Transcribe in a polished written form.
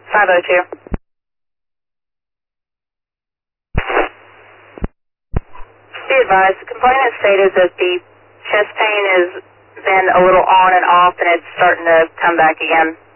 502. Be advised, the complainant stated that the chest pain has been a little on and off and it's starting to come back again.